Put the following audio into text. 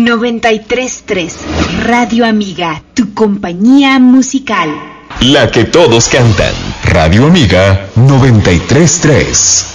93.3 Radio Amiga, tu compañía musical. La que todos cantan. Radio Amiga 93.3.